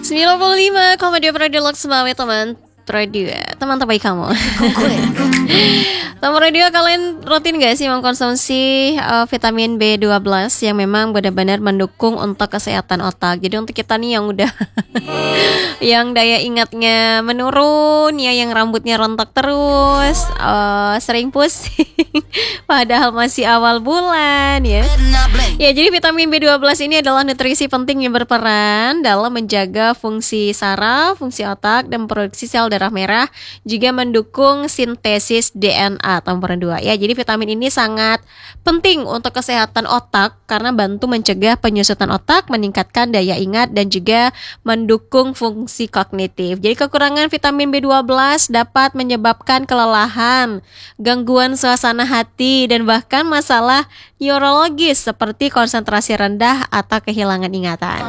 95,2 Radio Lux Mami teman radio, teman terbaik kamu. Teman radio, kalian rutin gak sih mengkonsumsi vitamin B12 yang memang benar-benar mendukung untuk kesehatan otak. Jadi untuk kita nih yang udah yang daya ingatnya menurun, ya yang rambutnya rontok terus, sering pusing padahal masih awal bulan ya. Ya, jadi vitamin B12 ini adalah nutrisi penting yang berperan dalam menjaga fungsi saraf, fungsi otak, dan produksi sel darah merah, juga mendukung sintesis DNA nomor 2 ya. Jadi vitamin ini sangat penting untuk kesehatan otak karena bantu mencegah penyusutan otak, meningkatkan daya ingat, dan juga mendukung fungsi kognitif. Jadi kekurangan vitamin B12 dapat menyebabkan kelelahan, gangguan suasana hati, dan bahkan masalah neurologis seperti konsentrasi rendah atau kehilangan ingatan.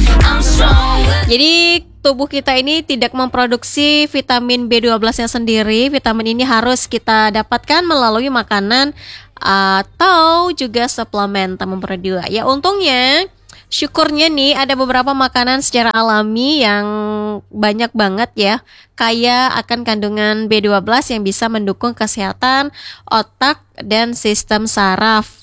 Jadi tubuh kita ini tidak memproduksi vitamin B12-nya sendiri. Vitamin ini harus kita dapatkan melalui makanan atau juga suplemen teman berdua. Ya, untungnya syukurnya nih ada beberapa makanan secara alami yang banyak banget ya, kaya akan kandungan B12 yang bisa mendukung kesehatan otak dan sistem saraf.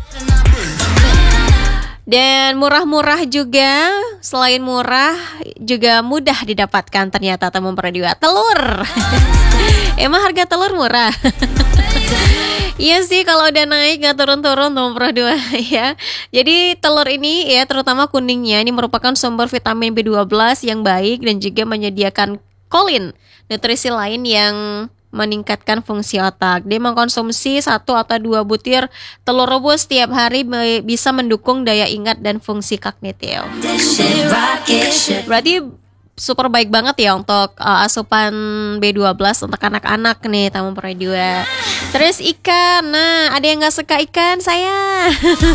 Dan murah-murah juga. Selain murah juga mudah didapatkan ternyata teman berdua. Telur. Emang harga telur murah? Iya sih, kalau udah naik gak turun-turun teman berdua ya. Jadi telur ini ya, terutama kuningnya, ini merupakan sumber vitamin B12 yang baik dan juga menyediakan kolin, nutrisi lain yang meningkatkan fungsi otak. Dia mengkonsumsi 1 atau 2 butir telur rebus setiap hari bisa mendukung daya ingat dan fungsi kognitif. Berarti super baik banget ya untuk asupan B12 untuk anak-anak nih teman radio. Terus ikan, nah ada yang gak suka ikan? Saya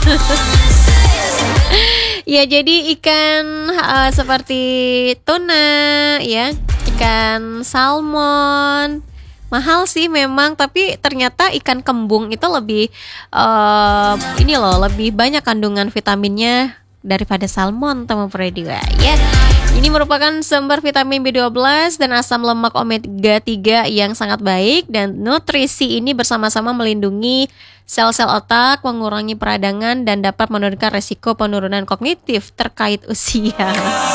ya, jadi ikan seperti tuna ya, ikan salmon mahal sih memang, tapi ternyata ikan kembung itu lebih lebih banyak kandungan vitaminnya daripada salmon teman radio ya. Ini merupakan sumber vitamin B12 dan asam lemak omega 3 yang sangat baik, dan nutrisi ini bersama-sama melindungi sel-sel otak, mengurangi peradangan, dan dapat menurunkan resiko penurunan kognitif terkait usia.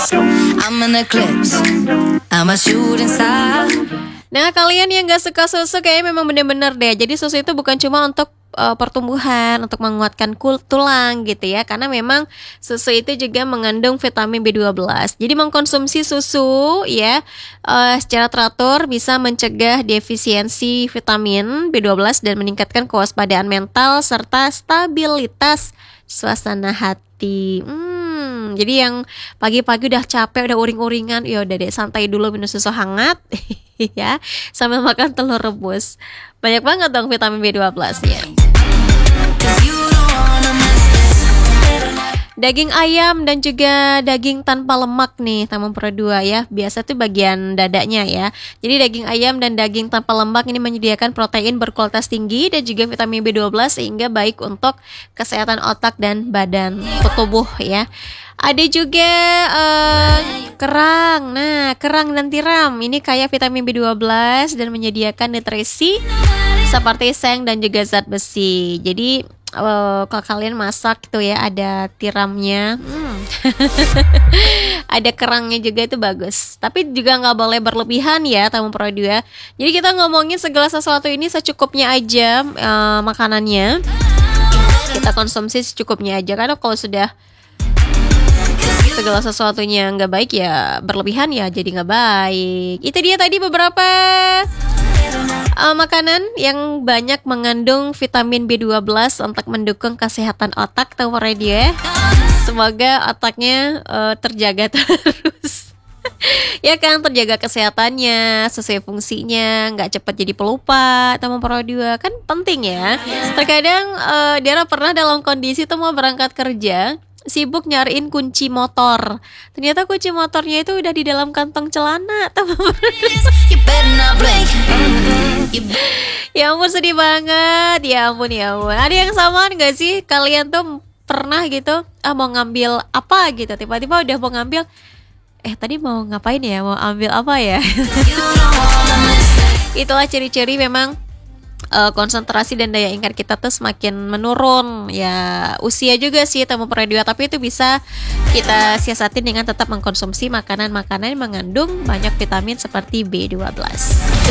Nah, kalian yang gak suka susu kayaknya memang benar-benar deh. Jadi susu itu bukan cuma untuk pertumbuhan, untuk menguatkan tulang gitu ya, karena memang susu itu juga mengandung vitamin B12. Jadi mengkonsumsi susu ya secara teratur bisa mencegah defisiensi vitamin B12 dan meningkatkan kewaspadaan mental serta stabilitas suasana hati. Jadi yang pagi-pagi udah capek, udah uring-uringan, ya udah deh santai dulu, minum susu hangat ya, sambil makan telur rebus. Banyak banget dong vitamin B12 ya. Daging ayam dan juga daging tanpa lemak nih teman berdua ya. Biasa tuh bagian dadanya ya. Jadi daging ayam dan daging tanpa lemak ini menyediakan protein berkualitas tinggi dan juga vitamin B12 sehingga baik untuk kesehatan otak dan badan tubuh ya. Ada juga kerang. Nah, kerang dan tiram ini kaya vitamin B12 dan menyediakan nutrisi seperti seng dan juga zat besi. Jadi kalau kalian masak gitu ya, ada tiramnya, ada kerangnya juga, itu bagus. Tapi juga nggak boleh berlebihan ya teman produk. Jadi kita ngomongin segala sesuatu ini secukupnya aja, makanannya kita konsumsi secukupnya aja, karena kalau sudah segala sesuatunya nggak baik ya, berlebihan ya jadi nggak baik. Itu dia tadi beberapa makanan yang banyak mengandung vitamin B12 untuk mendukung kesehatan otak teman radio ya. Semoga otaknya terjaga terus ya kan, terjaga kesehatannya sesuai fungsinya, nggak cepat jadi pelupa teman radio, kan penting ya. Terkadang Dara pernah dalam kondisi tuh mau berangkat kerja, sibuk nyariin kunci motor. Ternyata kunci motornya itu udah di dalam kantong celana, teman. Ya ampun, sedih banget. Ya ampun. Ada yang sama gak sih? Kalian tuh pernah gitu mau ngambil apa gitu, tiba-tiba udah mau ngambil, Tadi mau ngapain ya? Mau ambil apa ya? Itulah ciri-ciri memang konsentrasi dan daya ingat kita tuh semakin menurun. Ya usia juga sih temu radio, tapi itu bisa kita siasatin dengan tetap mengkonsumsi makanan-makanan yang mengandung banyak vitamin seperti B12.